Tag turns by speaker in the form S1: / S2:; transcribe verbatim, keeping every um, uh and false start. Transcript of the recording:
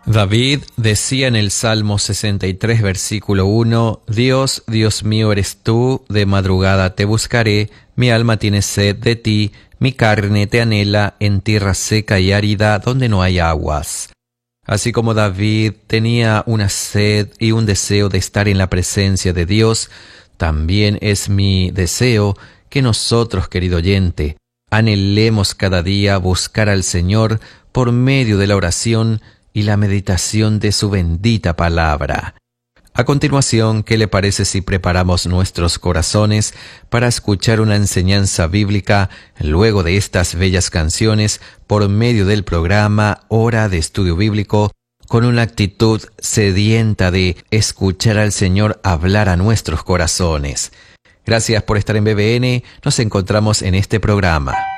S1: David decía en el Salmo sesenta y tres, versículo uno, Dios, Dios mío eres tú, de madrugada te buscaré, mi alma tiene sed de ti, mi carne te anhela en tierra seca y árida donde no hay aguas. Así como David tenía una sed y un deseo de estar en la presencia de Dios, también es mi deseo que nosotros, querido oyente, anhelemos cada día buscar al Señor por medio de la oración y la meditación de su bendita palabra. A continuación, ¿qué le parece si preparamos nuestros corazones para escuchar una enseñanza bíblica luego de estas bellas canciones por medio del programa Hora de Estudio Bíblico, con una actitud sedienta de escuchar al Señor hablar a nuestros corazones? Gracias por estar en B B N. Nos encontramos en este programa.